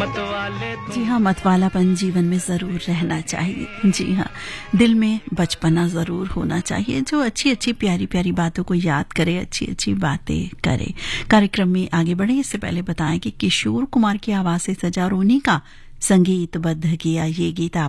जी हाँ, मतवालापन जीवन में ज़रूर रहना चाहिए। जी हाँ, दिल में बचपना ज़रूर होना चाहिए जो अच्छी अच्छी प्यारी प्यारी बातों को याद करे, अच्छी अच्छी बातें करे। कार्यक्रम में आगे बढ़े इससे पहले बताएं कि किशोर कुमार की आवाज़ से सजा रोनी का संगीतबद्ध किया ये गीत